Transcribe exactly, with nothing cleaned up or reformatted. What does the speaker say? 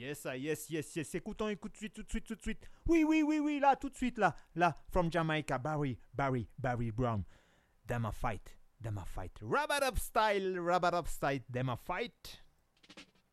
Yes, ah, yes, yes, yes. Écoutons, écoute tout de suite, tout de suite, tout de suite. Oui, oui, oui, oui, là, tout de suite, là, là, from Jamaica, Barry, Barry, Barry Brown. Them a fight, them a fight. Rub it up style, rub it up style, them a fight.